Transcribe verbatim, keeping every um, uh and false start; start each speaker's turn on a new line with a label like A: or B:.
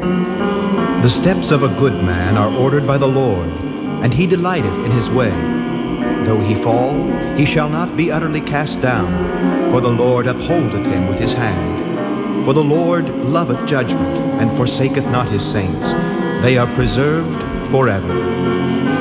A: The steps of a good man are ordered by the Lord, and he delighteth in his way. Though he fall, he shall not be utterly cast down, for the Lord upholdeth him with his hand. For the Lord loveth judgment, and forsaketh not his saints. They are preserved forever.